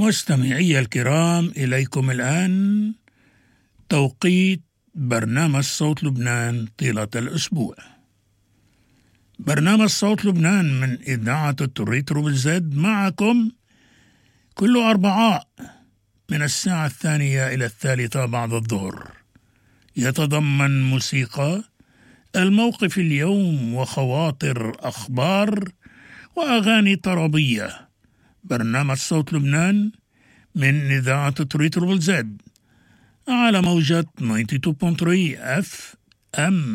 مستمعي الكرام، إليكم الآن توقيت برنامج صوت لبنان طيلة الأسبوع. برنامج صوت لبنان من إذاعة التوريترو بالزد معكم كل أربعاء من الساعة 2 إلى 3 بعد الظهر. يتضمن موسيقى، الموقف اليوم، وخواطر أخبار وأغاني طربية. برنامج صوت لبنان من إذاعة التوريترو بالزد على موجة 92.3 FM